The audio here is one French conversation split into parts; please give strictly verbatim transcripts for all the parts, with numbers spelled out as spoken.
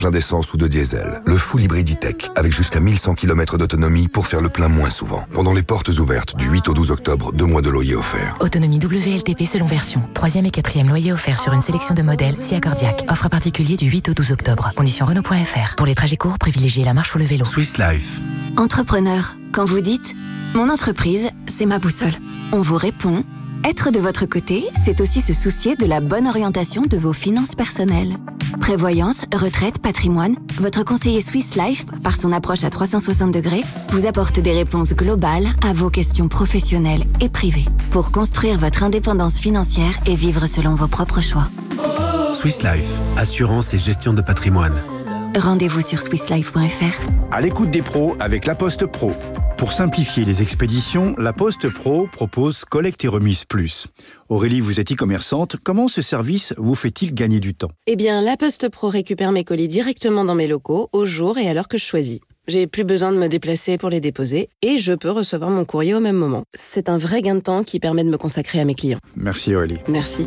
plein d'essence ou de diesel. Le full hybride E-Tech, avec jusqu'à mille cent kilomètres d'autonomie pour faire le plein moins souvent. Pendant les portes ouvertes du huit au douze octobre, deux mois de loyer offert. Autonomie W L T P selon version. Troisième et quatrième loyer offert sur une sélection de modèles si accordiaque. Offre à particulier du huit au douze octobre. Conditions Renault point F R. Pour les trajets courts, privilégiez la marche ou le vélo. Swiss Life. Entrepreneur, quand vous dites « Mon entreprise, c'est ma boussole », on vous répond « Être de votre côté, c'est aussi se soucier de la bonne orientation de vos finances personnelles. » Prévoyance, retraite, patrimoine, votre conseiller Swiss Life, par son approche à trois cent soixante degrés, vous apporte des réponses globales à vos questions professionnelles et privées pour construire votre indépendance financière et vivre selon vos propres choix. Swiss Life, assurance et gestion de patrimoine. Rendez-vous sur swiss life point F R. À l'écoute des pros avec La Poste Pro. Pour simplifier les expéditions, La Poste Pro propose Collecte et Remise Plus. Aurélie, vous êtes e-commerçante. Comment ce service vous fait-il gagner du temps ? Eh bien, La Poste Pro récupère mes colis directement dans mes locaux, au jour et à l'heure que je choisis. J'ai plus besoin de me déplacer pour les déposer et je peux recevoir mon courrier au même moment. C'est un vrai gain de temps qui permet de me consacrer à mes clients. Merci Aurélie. Merci.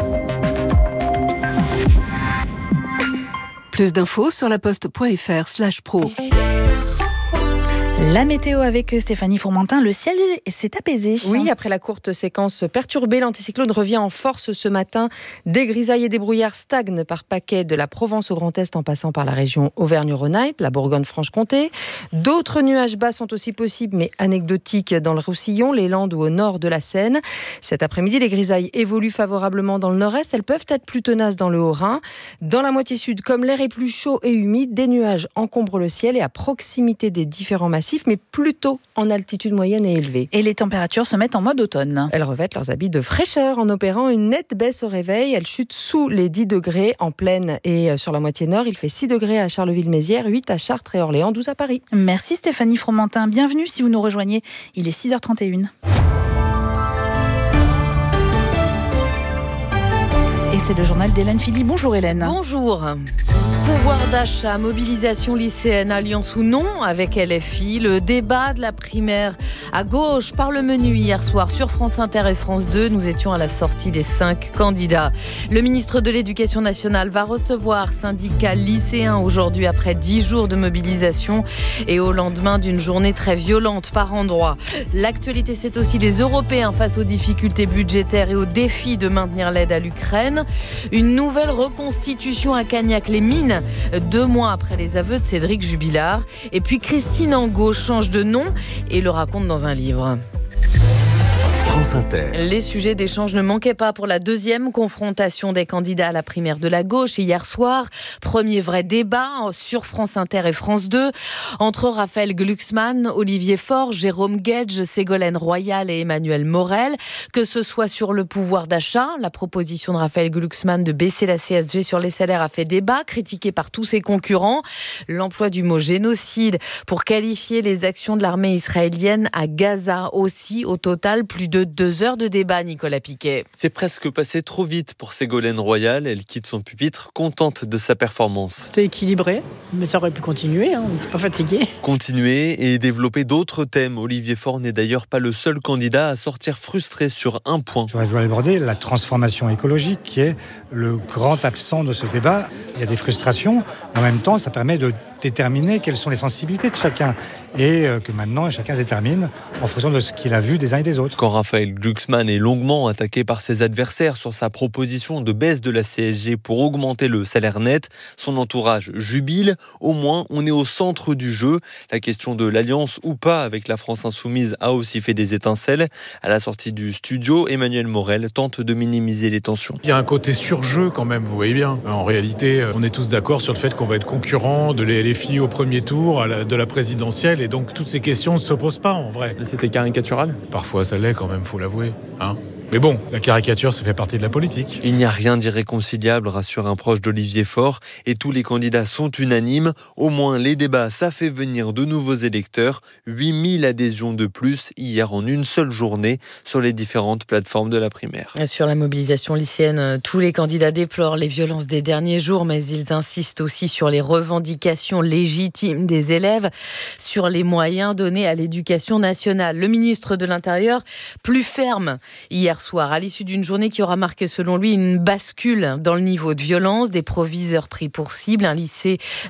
Plus d'infos sur laposte.fr slash pro. La météo avec Stéphanie Fourmentin, le ciel s'est apaisé. Oui, après la courte séquence perturbée, l'anticyclone revient en force ce matin. Des grisailles et des brouillards stagnent par paquets de la Provence au Grand Est en passant par la région Auvergne-Rhône-Alpes, la Bourgogne-Franche-Comté. D'autres nuages bas sont aussi possibles, mais anecdotiques dans le Roussillon, les Landes ou au nord de la Seine. Cet après-midi, les grisailles évoluent favorablement dans le nord-est. Elles peuvent être plus tenaces dans le Haut-Rhin. Dans la moitié sud, comme l'air est plus chaud et humide, des nuages encombrent le ciel et à proximité des différents massifs, mais plutôt en altitude moyenne et élevée. Et les températures se mettent en mode automne. Elles revêtent leurs habits de fraîcheur en opérant une nette baisse au réveil. Elles chutent sous les dix degrés en plaine et sur la moitié nord. Il fait six degrés à Charleville-Mézières, huit à Chartres et Orléans, douze à Paris. Merci Stéphanie Fromentin. Bienvenue si vous nous rejoignez. Il est six heures trente et une. Et c'est le journal d'Hélène Philly. Bonjour Hélène. Bonjour. Pouvoir d'achat, mobilisation lycéenne, alliance ou non avec L F I, le débat de la primaire à gauche par le menu hier soir sur France Inter et France deux. Nous étions à la sortie des cinq candidats. Le ministre de l'Éducation nationale va recevoir syndicats lycéens aujourd'hui après dix jours de mobilisation et au lendemain d'une journée très violente par endroits. L'actualité, c'est aussi les Européens face aux difficultés budgétaires et aux défis de maintenir l'aide à l'Ukraine. Une nouvelle reconstitution à Cagnac-les-Mines, deux mois après les aveux de Cédric Jubilard. Et puis Christine Angot change de nom et le raconte dans un livre. France Inter. Les sujets d'échange ne manquaient pas pour la deuxième confrontation des candidats à la primaire de la gauche hier soir. Premier vrai débat sur France Inter et France deux entre Raphaël Glucksmann, Olivier Faure, Jérôme Guedj, Ségolène Royal et Emmanuel Morel. Que ce soit sur le pouvoir d'achat, la proposition de Raphaël Glucksmann de baisser la C S G sur les salaires a fait débat, critiquée par tous ses concurrents. L'emploi du mot génocide pour qualifier les actions de l'armée israélienne à Gaza aussi. Au total, plus de deux heures de débat, Nicolas Piquet. C'est presque passé trop vite pour Ségolène Royal. Elle quitte son pupitre, contente de sa performance. C'était équilibré, mais ça aurait pu continuer, hein, on n'était pas fatigué. Continuer et développer d'autres thèmes. Olivier Faure n'est d'ailleurs pas le seul candidat à sortir frustré sur un point. J'aurais voulu aborder la transformation écologique qui est le grand absent de ce débat. Il y a des frustrations, mais en même temps, ça permet de déterminer quelles sont les sensibilités de chacun et que maintenant chacun se détermine en fonction de ce qu'il a vu des uns et des autres. Quand Raphaël Glucksmann est longuement attaqué par ses adversaires sur sa proposition de baisse de la C S G pour augmenter le salaire net, son entourage jubile. Au moins, on est au centre du jeu. La question de l'alliance ou pas avec la France Insoumise a aussi fait des étincelles. À la sortie du studio, Emmanuel Morel tente de minimiser les tensions. Il y a un côté surjeu quand même, vous voyez bien. En réalité, on est tous d'accord sur le fait qu'on va être concurrent de les L F I au premier tour, à la, de la présidentielle, et donc toutes ces questions ne se posent pas en vrai. C'était caricatural ? Parfois ça l'est quand même, faut l'avouer. Hein ? Mais bon, la caricature, ça fait partie de la politique. Il n'y a rien d'irréconciliable, rassure un proche d'Olivier Faure, et tous les candidats sont unanimes. Au moins, les débats, ça fait venir de nouveaux électeurs. huit mille adhésions de plus hier en une seule journée sur les différentes plateformes de la primaire. Sur la mobilisation lycéenne, tous les candidats déplorent les violences des derniers jours, mais ils insistent aussi sur les revendications légitimes des élèves, sur les moyens donnés à l'éducation nationale. Le ministre de l'Intérieur, plus ferme hier hier soir, à l'issue d'une journée qui aura marqué selon lui une bascule dans le niveau de violence, des proviseurs pris pour cible, un lycée